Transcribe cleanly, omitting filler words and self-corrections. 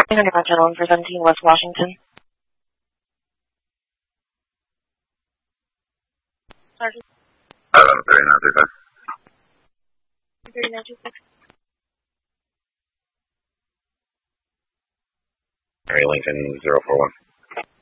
Underground Channel for 17 West Washington. Sergeant. 3926. Mary Lincoln 041.